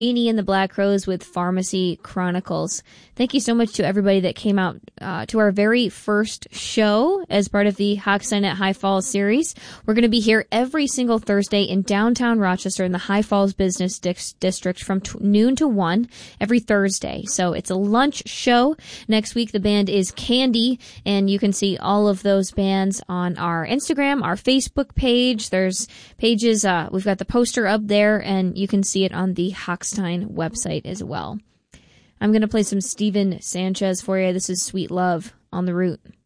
Annie and the Black Crowes with Pharmacy Chronicles. Thank you so much to everybody that came out to our very first show as part of the Hochstein at High Falls series. We're going to be here every single Thursday in downtown Rochester in the High Falls Business District from noon to 1 every Thursday. So it's a lunch show. Next week, the band is Candy, and you can see all of those bands on our Instagram, our Facebook page. There's pages. We've got the poster up there, and you can see it on the Hochstein website as well. I'm going to play some Steven Sanchez for you. This is Sweet Love on The Root.